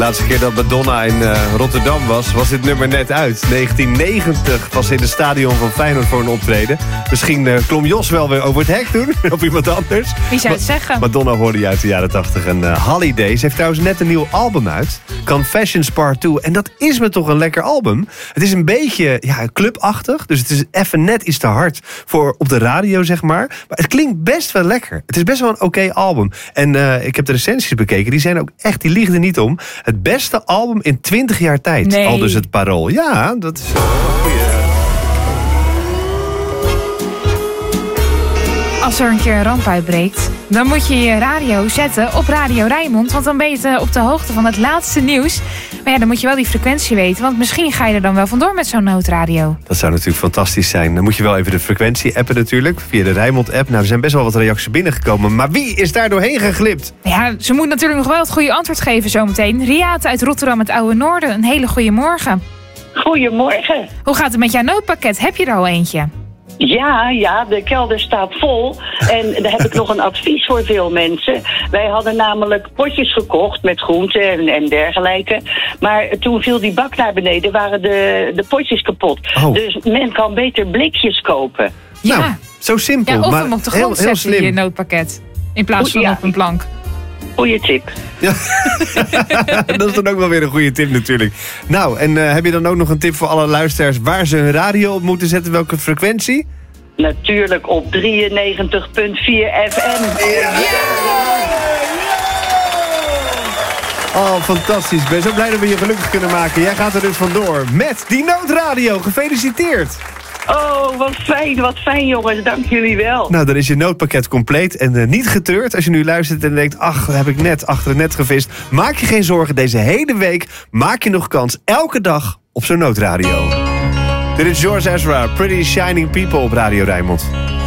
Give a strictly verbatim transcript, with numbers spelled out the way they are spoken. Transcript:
De laatste keer dat Madonna in uh, Rotterdam was, was dit nummer net uit. negentien negentig was ze in het stadion van Feyenoord voor een optreden. Misschien uh, klom Jos wel weer over het hek toen, of iemand anders. Wie zou het Ma- zeggen? Madonna hoorde je uit de jaren tachtig. En uh, Holiday, ze heeft trouwens net een nieuw album uit. Confessions Part twee. En dat is me toch een lekker album. Het is een beetje ja, clubachtig, dus het is even net iets te hard voor op de radio, zeg maar. Maar het klinkt best wel lekker. Het is best wel een oké okay album. En uh, ik heb de recensies bekeken, die zijn ook echt, die liegen er niet om. Het beste album in twintig jaar tijd. Nee. Al dus het Parool. Ja, dat is... Als er een keer een ramp uitbreekt, dan moet je je radio zetten op Radio Rijnmond. Want dan ben je op de hoogte van het laatste nieuws. Maar ja, dan moet je wel die frequentie weten. Want misschien ga je er dan wel vandoor met zo'n noodradio. Dat zou natuurlijk fantastisch zijn. Dan moet je wel even de frequentie appen natuurlijk. Via de Rijnmond-app. Nou, er zijn best wel wat reacties binnengekomen. Maar wie is daar doorheen geglipt? Ja, ze moet natuurlijk nog wel het goede antwoord geven zometeen. Riaat uit Rotterdam, het Oude Noorden. Een hele goede morgen. Goedemorgen. Hoe gaat het met jouw noodpakket? Heb je er al eentje? Ja, ja, de kelder staat vol. En daar heb ik nog een advies voor veel mensen. Wij hadden namelijk potjes gekocht met groenten en, en dergelijke. Maar toen viel die bak naar beneden, waren de, de potjes kapot. Oh. Dus men kan beter blikjes kopen. Ja. Nou, zo simpel. Ja, of maar hem op de heel, grond heel zetten in slim. je noodpakket. In plaats van Ja. op een plank. Goeie tip. Ja. Dat is dan ook wel weer een goede tip natuurlijk. Nou, en uh, heb je dan ook nog een tip voor alle luisteraars waar ze hun radio op moeten zetten? Welke frequentie? Natuurlijk op drieënnegentig komma vier F M. Oh, fantastisch. Ik ben zo blij dat we je gelukkig kunnen maken. Jij gaat er dus vandoor met die noodradio. Gefeliciteerd. Oh, wat fijn, wat fijn jongens. Dank jullie wel. Nou, dan is je noodpakket compleet en uh, niet getreurd. Als je nu luistert en denkt, ach, heb ik net achter het net gevist. Maak je geen zorgen, deze hele week maak je nog kans. Elke dag op zo'n noodradio. Dit is George Ezra, Pretty Shining People op Radio Rijnmond.